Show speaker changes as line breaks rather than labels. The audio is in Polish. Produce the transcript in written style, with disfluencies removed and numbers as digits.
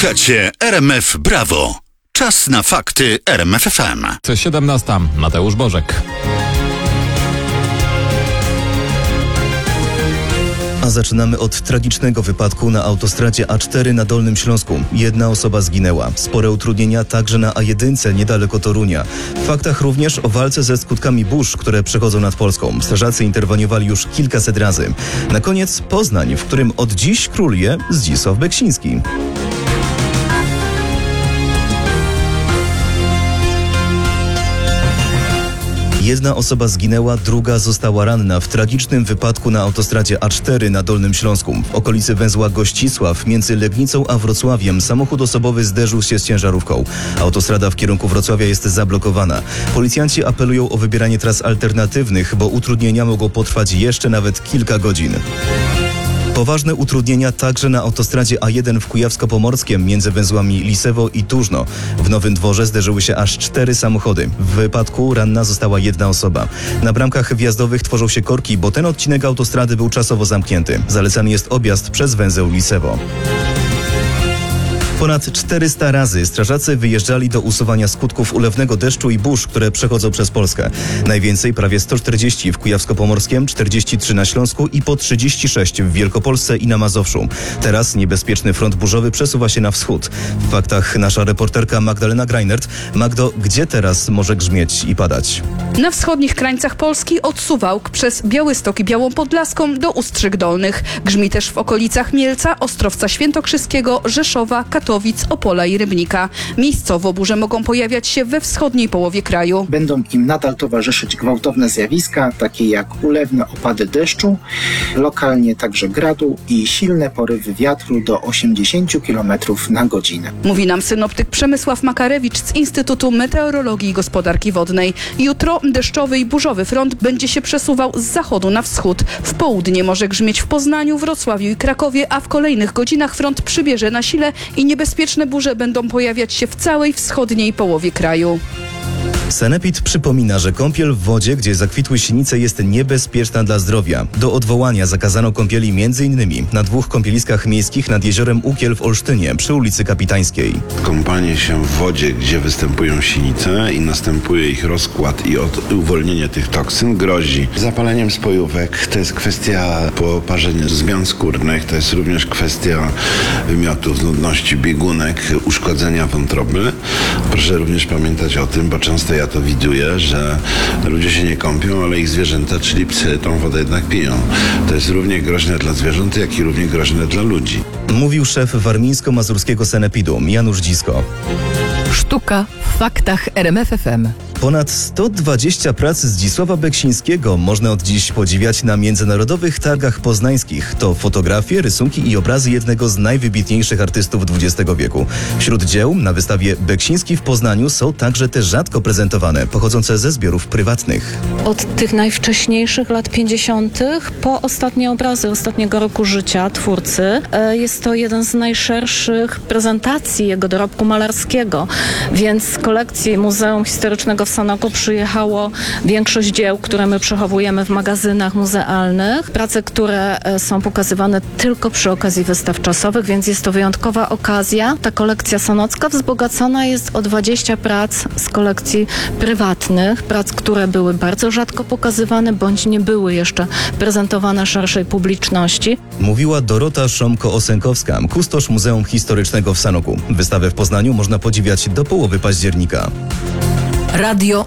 Słuchacie RMF Brawo. Czas na fakty RMF FM.
17. Mateusz Bożek.
A zaczynamy od tragicznego wypadku na autostradzie A4 na Dolnym Śląsku. Jedna osoba zginęła. Spore utrudnienia także na A1 niedaleko Torunia. W faktach również o walce ze skutkami burz, które przechodzą nad Polską. Strażacy interweniowali już kilkaset razy. Na koniec Poznań, w którym od dziś króluje Zdzisław Beksiński. Jedna osoba zginęła, druga została ranna w tragicznym wypadku na autostradzie A4 na Dolnym Śląsku. W okolicy węzła Gościsław między Legnicą a Wrocławiem samochód osobowy zderzył się z ciężarówką. Autostrada w kierunku Wrocławia jest zablokowana. Policjanci apelują o wybieranie tras alternatywnych, bo utrudnienia mogą potrwać jeszcze nawet kilka godzin. Poważne utrudnienia także na autostradzie A1 w Kujawsko-Pomorskiem między węzłami Lisewo i Tużno. W Nowym Dworze zderzyły się aż 4 samochody. W wypadku ranna została jedna osoba. Na bramkach wjazdowych tworzą się korki, bo ten odcinek autostrady był czasowo zamknięty. Zalecany jest objazd przez węzeł Lisewo. Ponad 400 razy strażacy wyjeżdżali do usuwania skutków ulewnego deszczu i burz, które przechodzą przez Polskę. Najwięcej, prawie 140 w Kujawsko-Pomorskiem, 43 na Śląsku i po 36 w Wielkopolsce i na Mazowszu. Teraz niebezpieczny front burzowy przesuwa się na wschód. W faktach nasza reporterka Magdalena Greinert. Magdo, gdzie teraz może grzmieć i padać?
Na wschodnich krańcach Polski od Suwałk przez Białystok i Białą Podlaską do Ustrzyk Dolnych. Grzmi też w okolicach Mielca, Ostrowca Świętokrzyskiego, Rzeszowa, Katowic, Opola i Rybnika. Miejscowo burze mogą pojawiać się we wschodniej połowie kraju.
Będą im nadal towarzyszyć gwałtowne zjawiska, takie jak ulewne opady deszczu, lokalnie także gradu i silne porywy wiatru do 80 km na godzinę.
Mówi nam synoptyk Przemysław Makarewicz z Instytutu Meteorologii i Gospodarki Wodnej. Jutro deszczowy i burzowy front będzie się przesuwał z zachodu na wschód. W południe może grzmieć w Poznaniu, Wrocławiu i Krakowie, a w kolejnych godzinach front przybierze na sile i niebezpieczne burze będą pojawiać się w całej wschodniej połowie kraju.
Sanepid przypomina, że kąpiel w wodzie, gdzie zakwitły sinice, jest niebezpieczna dla zdrowia. Do odwołania zakazano kąpieli m.in. na 2 kąpieliskach miejskich nad jeziorem Ukiel w Olsztynie przy ulicy Kapitańskiej.
Kąpanie się w wodzie, gdzie występują sinice i następuje ich rozkład i uwolnienie tych toksyn grozi zapaleniem spojówek. To jest kwestia poparzenia zmian skórnych, to jest również kwestia wymiotów, nudności biegunek, uszkodzenia wątroby. Proszę również pamiętać o tym, bo często ja to widuję, że ludzie się nie kąpią, ale ich zwierzęta, czyli psy, tą wodę jednak piją. To jest równie groźne dla zwierząt, jak i równie groźne dla ludzi.
Mówił szef warmińsko-mazurskiego Sanepidu Janusz Dzisko.
Sztuka w faktach RMF FM.
Ponad 120 prac Zdzisława Beksińskiego można od dziś podziwiać na międzynarodowych targach poznańskich. To fotografie, rysunki i obrazy jednego z najwybitniejszych artystów XX wieku. Wśród dzieł na wystawie Beksiński w Poznaniu są także te rzadko prezentowane, pochodzące ze zbiorów prywatnych.
Od tych najwcześniejszych lat 50. po ostatnie obrazy ostatniego roku życia twórcy. Jest to jeden z najszerszych prezentacji jego dorobku malarskiego, więc z kolekcji Muzeum Historycznego w Sanoku przyjechało większość dzieł, które my przechowujemy w magazynach muzealnych. Prace, które są pokazywane tylko przy okazji wystaw czasowych, więc jest to wyjątkowa okazja. Ta kolekcja sanocka wzbogacona jest o 20 prac z kolekcji prywatnych, prac, które były bardzo rzadko pokazywane, bądź nie były jeszcze prezentowane szerszej publiczności.
Mówiła Dorota Szomko-Osękowska, kustosz Muzeum Historycznego w Sanoku. Wystawę w Poznaniu można podziwiać do połowy października.
Radio